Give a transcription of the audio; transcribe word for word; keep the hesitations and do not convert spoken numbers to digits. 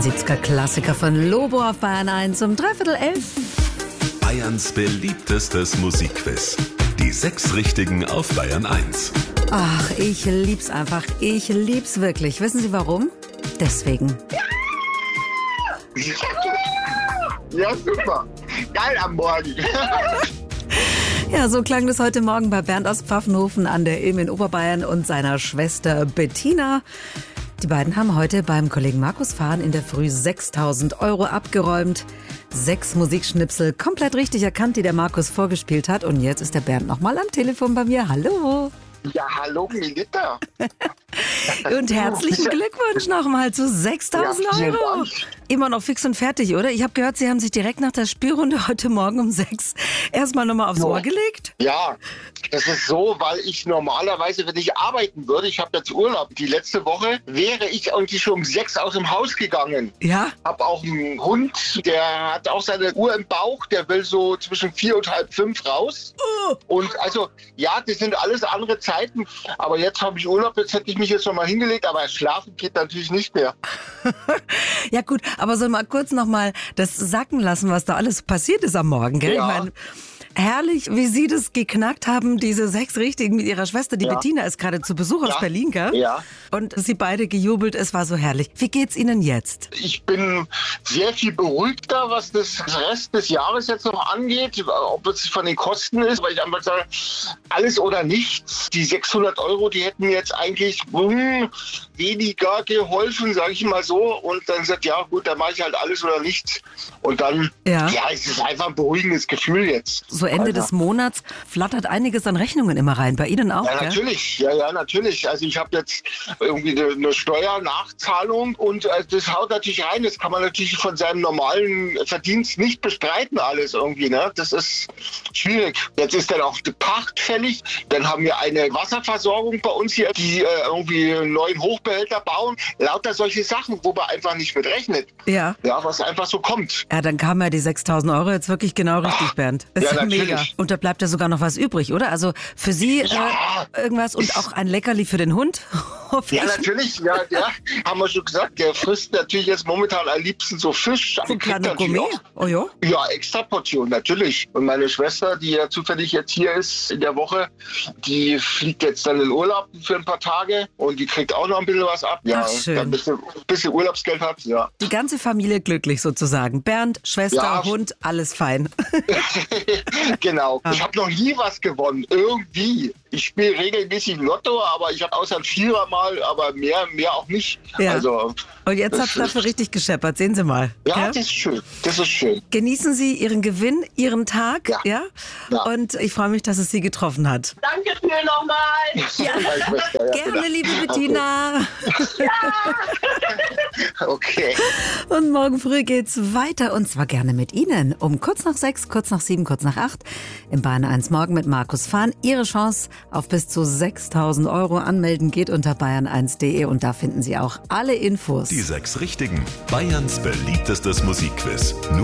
neunzehnhundertneunundsiebziger-Klassiker von Lobo auf Bayern eins um dreiviertel elf. Bayerns beliebtestes Musikquiz. Die sechs Richtigen auf Bayern eins. Ach, ich lieb's einfach. Ich lieb's wirklich. Wissen Sie warum? Deswegen. Ja, super. Geil am Morgen. Ja, so klang das heute Morgen bei Bernd aus Pfaffenhofen an der Ilm in Oberbayern und seiner Schwester Bettina. Die beiden haben heute beim Kollegen Markus Fahn in der Früh sechstausend Euro abgeräumt. Sechs Musikschnipsel komplett richtig erkannt, die der Markus vorgespielt hat. Und jetzt ist der Bernd nochmal am Telefon bei mir. Hallo. Ja, hallo, Melita. Und herzlichen Glückwunsch nochmal zu sechstausend Ja, vielen Euro. Dank. Immer noch fix und fertig, oder? Ich habe gehört, Sie haben sich direkt nach der Spielrunde heute Morgen um sechs erstmal nochmal aufs Ja. Ohr gelegt. Ja, das ist so, weil ich normalerweise, wenn ich arbeiten würde, ich habe jetzt Urlaub, die letzte Woche, wäre ich eigentlich schon um sechs aus dem Haus gegangen. Ja? Hab auch einen Hund, der hat auch seine Uhr im Bauch, der will so zwischen vier und halb fünf raus. Oh. Und also, ja, das sind alles andere Zeiten. Aber jetzt habe ich Urlaub, jetzt hätte ich mich jetzt noch mal hingelegt, aber schlafen geht natürlich nicht mehr. Ja gut, aber so mal kurz nochmal das sacken lassen, was da alles passiert ist am Morgen, gell? Ja. Ich meine, herrlich, wie Sie das geknackt haben, diese sechs Richtigen mit Ihrer Schwester. Die Ja. Bettina ist gerade zu Besuch aus Ja. Berlin, gell? Ja. Und Sie beide gejubelt, es war so herrlich. Wie geht's Ihnen jetzt? Ich bin sehr viel beruhigter, was das Rest des Jahres jetzt noch angeht, ob es von den Kosten ist, weil ich einfach sage, alles oder nichts. Die sechshundert Euro, die hätten mir jetzt eigentlich hm, weniger geholfen, sage ich mal so. Und dann sagt, ja gut, dann mache ich halt alles oder nichts. Und dann, Ja. ja, es ist einfach ein beruhigendes Gefühl jetzt. So Ende Alter. des Monats flattert einiges an Rechnungen immer rein. Bei Ihnen auch, Ja, gell? natürlich. Ja, ja, natürlich. Also ich habe jetzt irgendwie eine, eine Steuernachzahlung und äh, das haut natürlich rein. Das kann man natürlich von seinem normalen Verdienst nicht bestreiten alles irgendwie. Ne? Das ist schwierig. Jetzt ist dann auch die Pacht fällig. Dann haben wir eine Wasserversorgung bei uns hier, die äh, irgendwie einen neuen Hochbehälter bauen. Lauter solche Sachen, wo man einfach nicht mit rechnet. Ja. Ja, was einfach so kommt. Ja, dann kamen ja die sechstausend Euro jetzt wirklich genau richtig, Bernd. Das ja, ist ja natürlich. mega. Und da bleibt ja sogar noch was übrig, oder? Also für Sie Ja. äh, irgendwas und auch ein Leckerli für den Hund, hoffe Ja, ich. natürlich. Ja, ja, haben wir schon gesagt. Der frisst natürlich jetzt momentan am liebsten so Fisch. So ein Kriegt kleiner natürlich Gourmet. auch- Oh ja. Ja, extra Portion, natürlich. Und meine Schwester, die ja zufällig jetzt hier ist in der Woche, die fliegt jetzt dann in Urlaub für ein paar Tage und die kriegt auch noch ein bisschen was ab. Ja, Ach, schön. dann ein bisschen, bisschen Urlaubsgeld hat, ja. Die ganze Familie glücklich sozusagen. Bernd, Schwester, Ja. Hund, alles fein. Genau. Ich habe noch nie was gewonnen, irgendwie. Ich spiele regelmäßig Lotto, aber ich habe außer ein Vierer mal, aber mehr, mehr auch nicht. Ja. Also, Und jetzt das hat's dafür ist- richtig gescheppert. Sehen Sie mal. ja, Ja? das ist schön. Das ist schön. Genießen Sie Ihren Gewinn, Ihren Tag. Ja. Ja? Ja. Und ich freue mich, dass es Sie getroffen hat. Danke für nochmal. Ja. Meine Schwester, ja, Gerne, genau. liebe Bettina. Okay. Und morgen früh geht's weiter und zwar gerne mit Ihnen. Um kurz nach sechs, kurz nach sieben, kurz nach acht im Bayern eins Morgen mit Markus Fahn. Ihre Chance auf bis zu sechstausend Euro anmelden geht unter bayern eins punkt de und da finden Sie auch alle Infos. Die sechs Richtigen. Bayerns beliebtestes Musikquiz. Nur